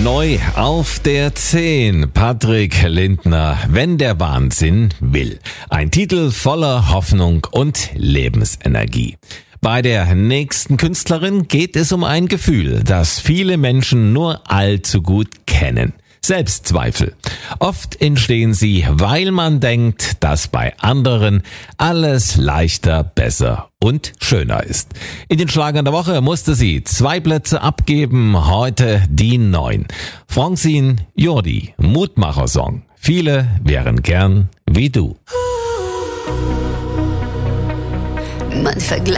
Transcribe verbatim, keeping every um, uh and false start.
Neu auf der zehn. Patrick Lindner, Wenn der Wahnsinn will. Ein Titel voller Hoffnung und Lebensenergie. Bei der nächsten Künstlerin geht es um ein Gefühl, das viele Menschen nur allzu gut kennen. Selbstzweifel. Oft entstehen sie, weil man denkt, dass bei anderen alles leichter, besser und schöner ist. In den Schlagern der Woche musste sie zwei Plätze abgeben, heute die neun. Francine Jordi, Mutmacher-Song. Viele wären gern wie du. Man vergleicht